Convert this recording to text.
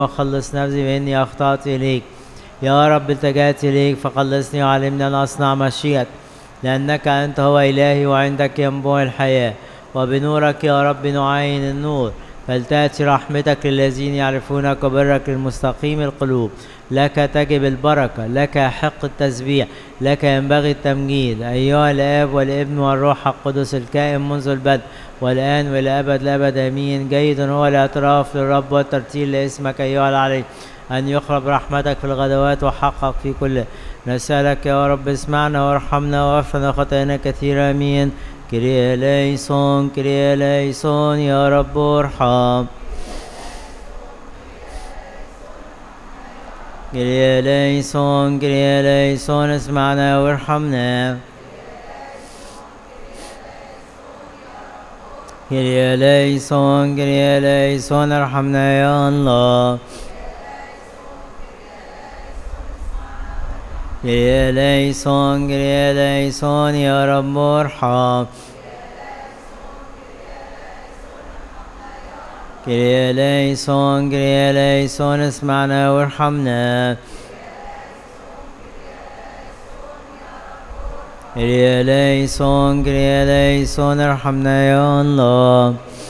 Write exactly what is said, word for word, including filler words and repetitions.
وخلص نفسي فإني أخطأت إليك. يا رب التجأت إليك فخلصني وعلمني أن أصنع مشيئتك، لأنك أنت هو إلهي وعندك ينبوع الحياة، وبنورك يا رب نعاين النور. فلتأتي رحمتك للذين يعرفونك وبرك للمستقيم القلوب. لك تجب البركة، لك يحق التسبيح، لك ينبغي التمجيد أيها الآب والابن والروح القدس الكائن منذ البدء والآن وإلى أبد الأبد آمين. جيد هو الاعتراف للرب والترتيل لاسمك أيها العلي، أن يخرب رحمتك في الغدوات وحقك في كل. نسألك يا رب اسمعنا وارحمنا واغفر لنا خطايانا كثيرة. آمين. كريه ليسون كريه ليسون يا رب ارحم. كريه ليسون كريه ليسون اسمعنا وارحمنا. كريه ليسون كريه ليسون ارحمنا يا الله. كريه ليسون كريه ليسون يا رب ارحم. كريه ليسون كريه ليسون اسمعنا وارحمنا. كريه ليسون كريه ليسون ارحمنا يا الله.